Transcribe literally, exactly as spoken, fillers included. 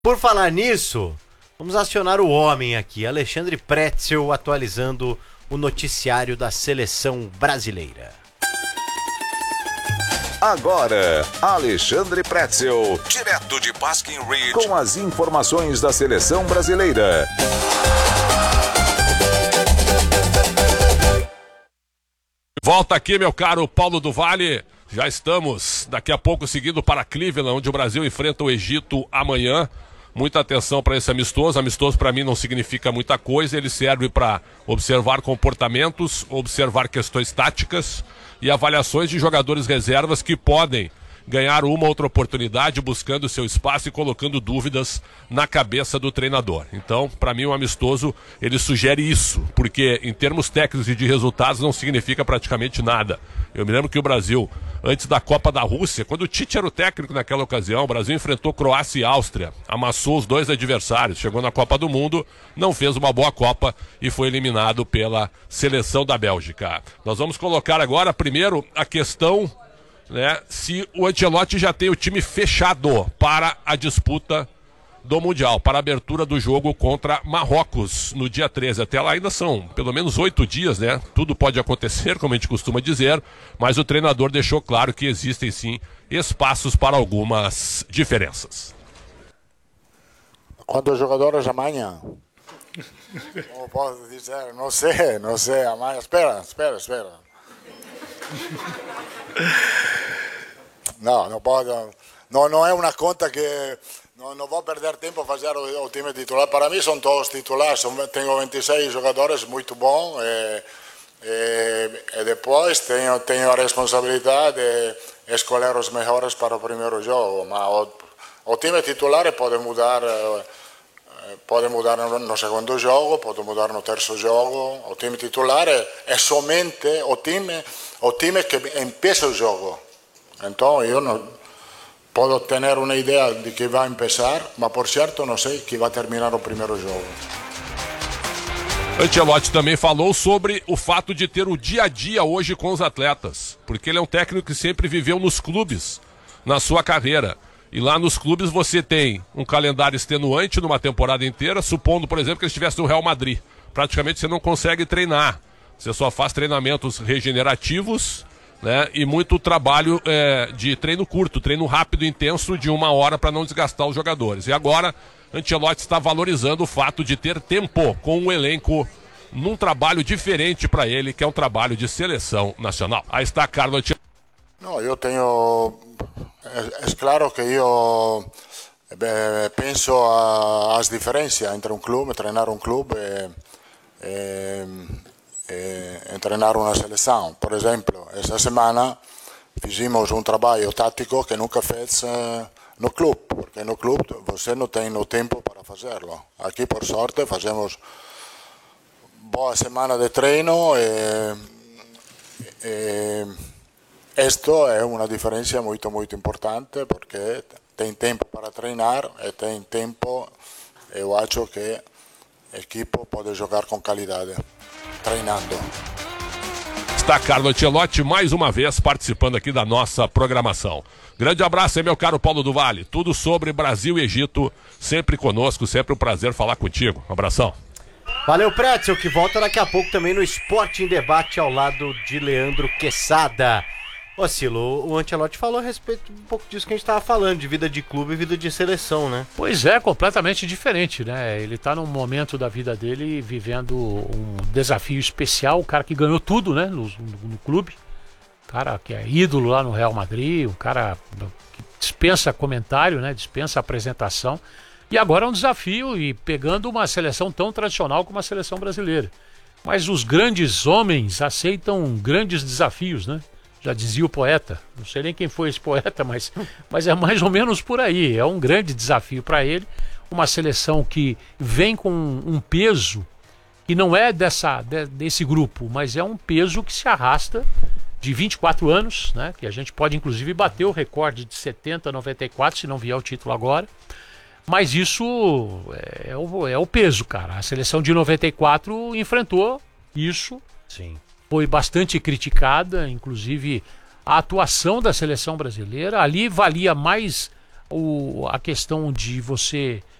Por falar nisso, vamos acionar o homem aqui, Alexandre Pretzel, atualizando o noticiário da seleção brasileira. Agora, Alexandre Pretzel, direto de Baskin Ridge, com as informações da seleção brasileira. Volta aqui, meu caro Paulo do Vale. Já estamos daqui a pouco seguindo para Cleveland, onde o Brasil enfrenta o Egito amanhã. Muita atenção para esse amistoso. Amistoso para mim não significa muita coisa. Ele serve para observar comportamentos, observar questões táticas e avaliações de jogadores reservas que podem ganhar uma outra oportunidade buscando seu espaço e colocando dúvidas na cabeça do treinador. Então, para mim, o amistoso, ele sugere isso, porque em termos técnicos e de resultados não significa praticamente nada. Eu me lembro que o Brasil, antes da Copa da Rússia, quando o Tite era o técnico naquela ocasião, o Brasil enfrentou Croácia e Áustria, amassou os dois adversários, chegou na Copa do Mundo, não fez uma boa Copa e foi eliminado pela seleção da Bélgica. Nós vamos colocar agora, primeiro, a questão, né, se o Ancelotti já tem o time fechado para a disputa do Mundial, para a abertura do jogo contra Marrocos no dia treze. Até lá ainda são pelo menos oito dias, né? Tudo pode acontecer, como a gente costuma dizer, mas o treinador deixou claro que existem sim espaços para algumas diferenças. Quantos jogadores amanhã? Como posso dizer? Não sei, não sei. Amanhã. Espera, espera, espera. Não, não pode. Não, não é uma conta que. Não, não vou perder tempo a fazer o, o time titular. Para mim são todos titulares. São, tenho vinte e seis jogadores muito bons. E, e, e depois tenho, tenho a responsabilidade de escolher os melhores para o primeiro jogo. Mas o, o time titular pode mudar, pode mudar no, no segundo jogo, pode mudar no terceiro jogo. O time titular é, é somente o time, o time que empieza o jogo. Então eu não. Posso ter uma ideia de que vai começar, mas por certo não sei que vai terminar o primeiro jogo. Ancelotti também falou sobre o fato de ter o dia a dia hoje com os atletas, porque ele é um técnico que sempre viveu nos clubes, na sua carreira. E lá nos clubes você tem um calendário extenuante numa temporada inteira, supondo, por exemplo, que ele estivesse no Real Madrid. Praticamente você não consegue treinar, você só faz treinamentos regenerativos, né, e muito trabalho é, de treino curto, treino rápido e intenso de uma hora para não desgastar os jogadores. E agora, Ancelotti está valorizando o fato de ter tempo com um elenco num trabalho diferente para ele, que é um trabalho de seleção nacional. Aí está Carlo Ancelotti. Não, eu tenho... É, é claro que eu é, penso a, as diferenças entre um clube, treinar um clube e... e e treinar uma seleção. Por exemplo, esta semana fizemos um trabalho tático que nunca fez uh, no clube, porque no clube você não tem o tempo para fazê-lo. Aqui, por sorte, fazemos boa semana de treino e, e isto é uma diferença muito, muito importante, porque tem tempo para treinar e tem tempo, eu acho que a equipe pode jogar com qualidade. Treinando. Está Carlo Ancelotti mais uma vez participando aqui da nossa programação. Grande abraço aí, meu caro Paulo do Vale. Tudo sobre Brasil e Egito, sempre conosco, sempre um prazer falar contigo. Um abração. Valeu, Pretzel, que volta daqui a pouco também no Esporte em Debate ao lado de Leandro Quesada. Ô, Silo, o Ancelotti falou a respeito um pouco disso que a gente estava falando, de vida de clube e vida de seleção, né? Pois é, completamente diferente, né? Ele tá num momento da vida dele vivendo um desafio especial, o cara que ganhou tudo, né, no, no, no clube, o cara que é ídolo lá no Real Madrid, o cara que dispensa comentário, né, dispensa apresentação, e agora é um desafio e pegando uma seleção tão tradicional como a seleção brasileira. Mas os grandes homens aceitam grandes desafios, né? Já dizia o poeta, não sei nem quem foi esse poeta, mas, mas é mais ou menos por aí. É um grande desafio para ele, uma seleção que vem com um peso que não é dessa, de, desse grupo, mas é um peso que se arrasta de vinte e quatro anos, né? Que a gente pode inclusive bater o recorde de setenta, noventa e quatro, se não vier o título agora. Mas isso é, é, o, é o peso, cara. A seleção de noventa e quatro enfrentou isso. Sim. Foi bastante criticada, inclusive a atuação da seleção brasileira. Ali valia mais o, a questão de você